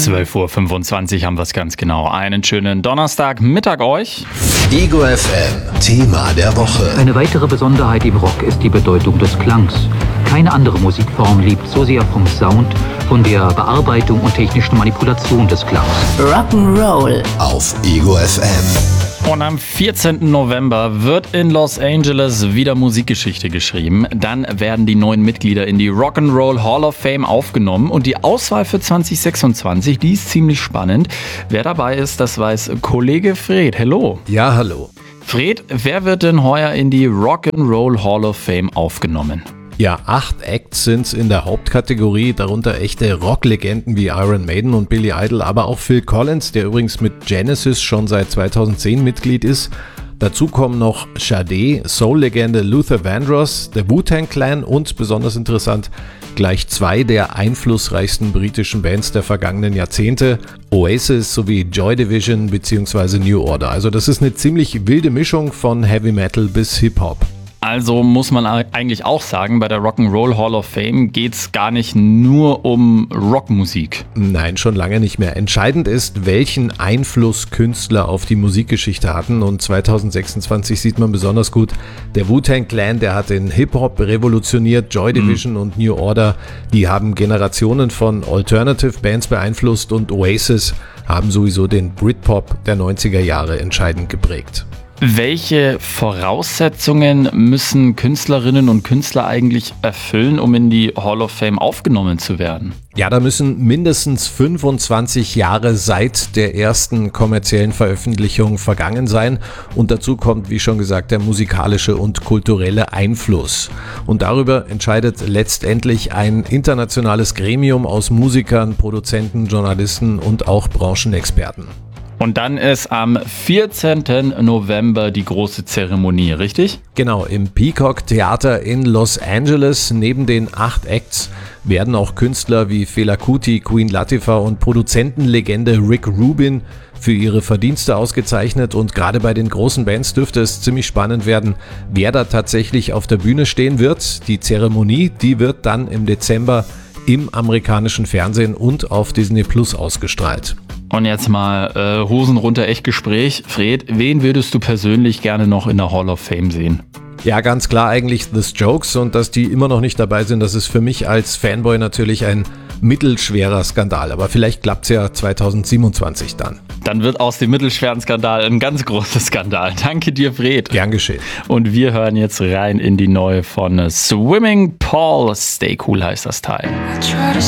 12:25 Uhr haben wir es ganz genau. Einen schönen Donnerstagmittag euch. Ego FM, Thema der Woche. Eine weitere Besonderheit im Rock ist die Bedeutung des Klangs. Keine andere Musikform lebt so sehr vom Sound, von der Bearbeitung und technischen Manipulation des Klangs. Rock'n'Roll Auf Ego FM. Und am 14. November wird in Los Angeles wieder Musikgeschichte geschrieben. Dann werden die neuen Mitglieder in die Rock'n'Roll Hall of Fame aufgenommen. Und die Auswahl für 2026, die ist ziemlich spannend. Wer dabei ist, das weiß Kollege Fred. Hello. Ja, hallo. Fred, wer wird denn heuer in die Rock'n'Roll Hall of Fame aufgenommen? Ja, 8 Acts sind's in der Hauptkategorie, darunter echte Rocklegenden wie Iron Maiden und Billy Idol, aber auch Phil Collins, der übrigens mit Genesis schon seit 2010 Mitglied ist. Dazu kommen noch Sade, Soul-Legende Luther Vandross, der Wu-Tang Clan und, besonders interessant, gleich 2 der einflussreichsten britischen Bands der vergangenen Jahrzehnte, Oasis sowie Joy Division bzw. New Order. Also das ist eine ziemlich wilde Mischung von Heavy Metal bis Hip-Hop. Also muss man eigentlich auch sagen, bei der Rock'n'Roll Hall of Fame geht's gar nicht nur um Rockmusik. Nein, schon lange nicht mehr. Entscheidend ist, welchen Einfluss Künstler auf die Musikgeschichte hatten, und 2026 sieht man besonders gut, der Wu-Tang Clan, der hat den Hip-Hop revolutioniert, Joy Division und New Order, die haben Generationen von Alternative Bands beeinflusst, und Oasis haben sowieso den Britpop der 90er Jahre entscheidend geprägt. Welche Voraussetzungen müssen Künstlerinnen und Künstler eigentlich erfüllen, um in die Hall of Fame aufgenommen zu werden? Ja, da müssen mindestens 25 Jahre seit der ersten kommerziellen Veröffentlichung vergangen sein, und dazu kommt, wie schon gesagt, der musikalische und kulturelle Einfluss. Und darüber entscheidet letztendlich ein internationales Gremium aus Musikern, Produzenten, Journalisten und auch Branchenexperten. Und dann ist am 14. November die große Zeremonie, richtig? Genau, im Peacock Theater in Los Angeles. Neben den 8 Acts werden auch Künstler wie Fela Kuti, Queen Latifah und Produzentenlegende Rick Rubin für ihre Verdienste ausgezeichnet. Und gerade bei den großen Bands dürfte es ziemlich spannend werden, wer da tatsächlich auf der Bühne stehen wird. Die Zeremonie, die wird dann im Dezember im amerikanischen Fernsehen und auf Disney Plus ausgestrahlt. Und jetzt mal Hosen runter, echt Gespräch. Fred, wen würdest du persönlich gerne noch in der Hall of Fame sehen? Ja, ganz klar eigentlich The Strokes, und dass die immer noch nicht dabei sind, das ist für mich als Fanboy natürlich ein mittelschwerer Skandal. Aber vielleicht klappt's ja 2027 dann. Dann wird aus dem mittelschweren Skandal ein ganz großer Skandal. Danke dir, Fred. Gern geschehen. Und wir hören jetzt rein in die neue von Swimming Paul. Stay Cool heißt das Teil.